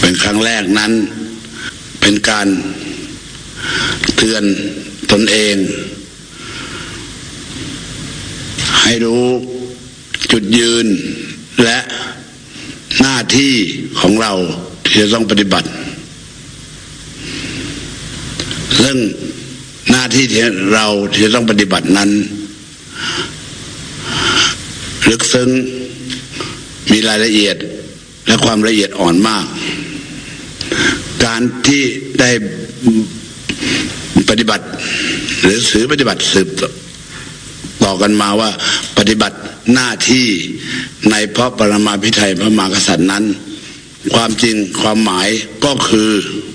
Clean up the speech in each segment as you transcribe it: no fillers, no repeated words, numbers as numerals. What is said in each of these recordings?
เป็นครั้งแรกนั้นเป็นการเตือนตนเองให้รู้จุดยืนและหน้าที่ของเราที่จะต้องปฏิบัติซึ่งหน้าที่ที่เราที่จะต้องปฏิบัตินั้นลึกซึ้งมีรายละเอียดและความละเอียดอ่อนมากการที่ได้ปฏิบัติหรือสืบปฏิบัติสืบต่อกันมาว่าปฏิบัติหน้าที่ในพระปรมาภิไธยพระมหากษัตริย์นั้นความจริงความหมายก็คือ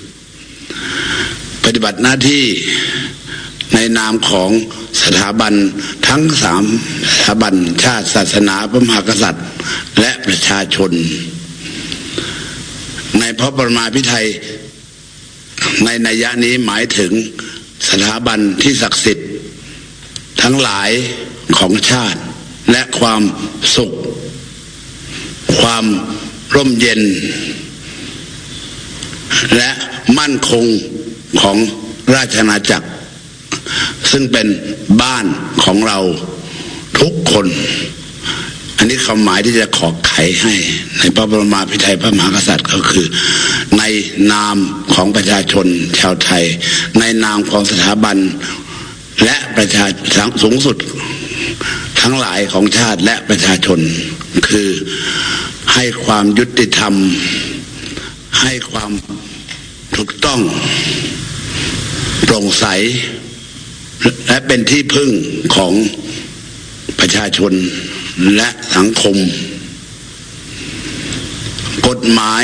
ปฏิบัติหน้าที่ในนามของสถาบันทั้ง3สถาบันชาติศาสนาพระมหากษัตริย์และประชาชนในพระปรมาภิไธยในนัยยะนี้หมายถึงสถาบันที่ศักดิ์สิทธิ์ทั้งหลายของชาติและความสุขความร่มเย็นและมั่นคงของราชอาณาจักรซึ่งเป็นบ้านของเราทุกคนอันนี้ความหมายที่จะขอไขให้ในพระบรมภิไธยพระมหากษัตริย์ก็คือในนามของประชาชนชาวไทยในนามของสถาบันและประชาชนสูงสุดทั้งหลายของชาติและประชาชนคือให้ความยุติธรรมให้ความถูกต้องโปร่งใสและเป็นที่พึ่งของประชาชนและสังคมกฎหมาย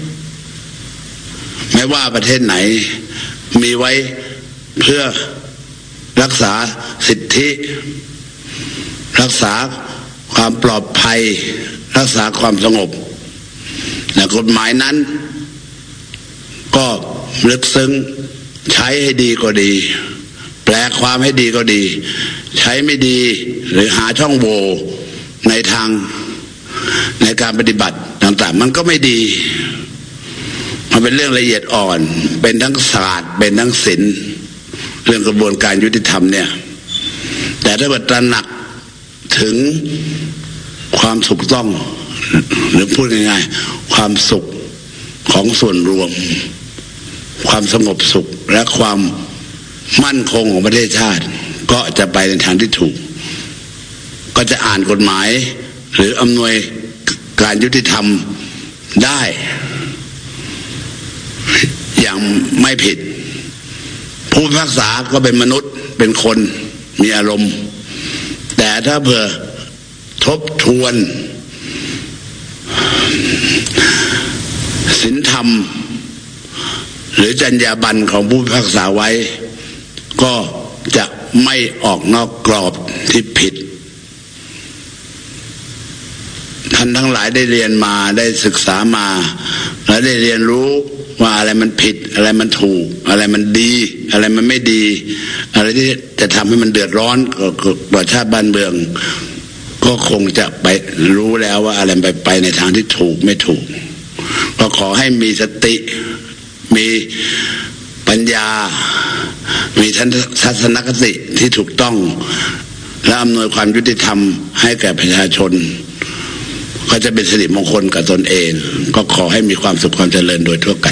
ไม่ว่าประเทศไหนมีไว้เพื่อรักษาสิทธิรักษาความปลอดภัยรักษาความสงบและกฎหมายนั้นก็ลึกซึ้งใช้ให้ดีก็ดีแปลความให้ดีก็ดีใช้ไม่ดีหรือหาช่องโหว่ในทางในการปฏิบัติต่างๆมันก็ไม่ดีมันเป็นเรื่องละเอียดอ่อนเป็นทั้งศาสตร์เป็นทั้งศิลป์เรื่องกระบวนการยุติธรรมเนี่ยแต่ถ้าเกิดตระหนักถึงความถูกต้องหรือพูดง่ายๆความสุขของส่วนรวมความสงบสุขและความมั่นคงของประเทศชาติก็จะไปในทางที่ถูกก็จะอ่านกฎหมายหรืออำนวยการยุติธรรมได้อย่างไม่ผิดผู้พิพากษาก็เป็นมนุษย์เป็นคนมีอารมณ์แต่ถ้าเผื่อทบทวนศีลธรรมหรือจรรยาบรรณของผู้พิพากษาไว้ก็จะไม่ออกนอกกรอบที่ผิดท่านทั้งหลายได้เรียนมาได้ศึกษามาและได้เรียนรู้ว่าอะไรมันผิดอะไรมันถูกอะไรมันดีอะไรมันไม่ดีอะไรที่จะทำให้มันเดือดร้อนกับชาติบ้านเมืองก็คงจะไปรู้แล้วว่าอะไรไปในทางที่ถูกไม่ถูกก็ขอให้มีสติมีปัญญามีทัศนคติที่ถูกต้องและอำนวยความยุติธรรมให้แก่ประชาชนก็จะเป็นสิริมงคลกับตนเองก็ขอให้มีความสุขความเจริญโดยทั่ว